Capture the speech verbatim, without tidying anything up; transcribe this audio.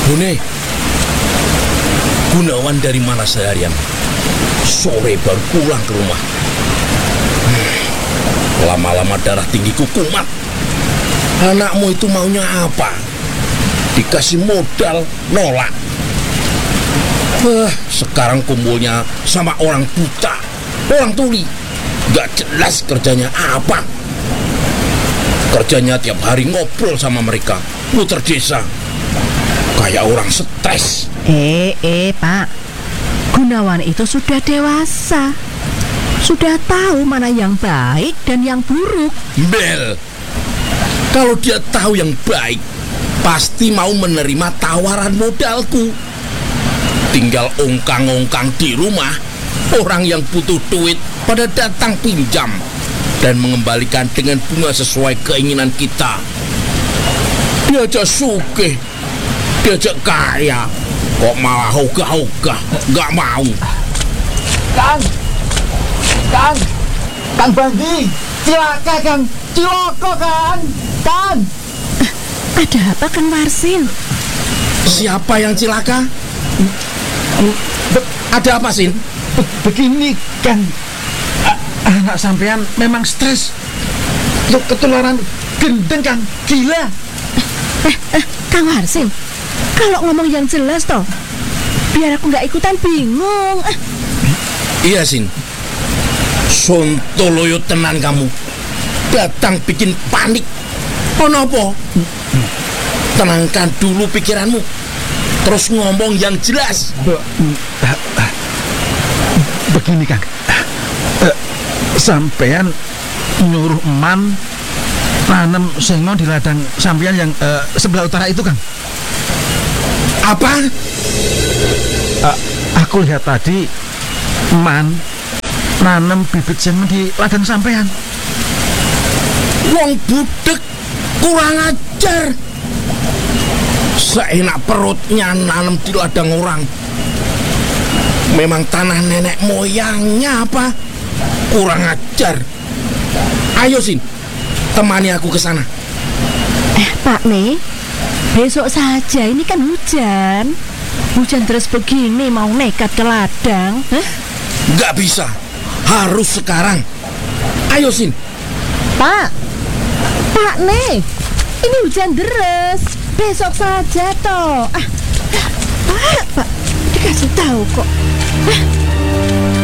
Bune, Gunawan dari mana seharian? Sore baru pulang ke rumah. Hmm, lama-lama darah tinggiku kumat. Anakmu itu maunya apa? Dikasih modal, nolak. Eh, sekarang kumpulnya sama orang buta, orang tuli. Gak jelas kerjanya apa. Kerjanya tiap hari ngobrol sama mereka, puter desa. Kayak orang stres. Eh, eh, Pak. Gunawan itu sudah dewasa. Sudah tahu mana yang baik dan yang buruk. Bel, kalau dia tahu yang baik, pasti mau menerima tawaran modalku. Tinggal ongkang-ongkang di rumah, orang yang butuh duit pada datang pinjam dan mengembalikan dengan bunga sesuai keinginan kita. Diajak sugih, diajak kaya, kok malah ogah-ogah, gak mau. Kang, Kang, Kang Bandi, cilaka Kang, ciloko kan, Kang. Ada apa, Kang Warsin? Siapa yang cilaka? Be- Ada apa, Sin? be- begini Kang, A- anak sampean memang stres, Ket- ketularan gendeng Kang, gila. Eh, eh, Kang Warsin, kalau ngomong yang jelas toh, biar aku nggak ikutan bingung. Eh, Iya, Sin. Sontoloyo tenan kamu. Datang bikin panik. Kenapa? Tenangkan dulu pikiranmu. Terus ngomong yang jelas. Be- ah, ah. Begini Kang, Eh, sampean nyuruh eman nanam sengon di ladang sampean yang eh, sebelah utara itu Kang. Apa? Ah, aku lihat tadi eman nanam bibit sengon di ladang sampean. Wong budek kurang ajar. Seenak perutnya nanam di ladang orang. Memang tanah nenek moyangnya apa? Kurang ajar. Ayo, Sin, temani aku ke sana. eh, Pak nih, besok saja, ini kan hujan. Hujan terus begini mau nekat ke ladang. Hah? Gak bisa. Harus sekarang. Ayo, Sin. Pak, Pak nih, ini hujan deras. Besok saja toh. Ah, ah, Pak, Pak, dikasih tahu kok. Ah.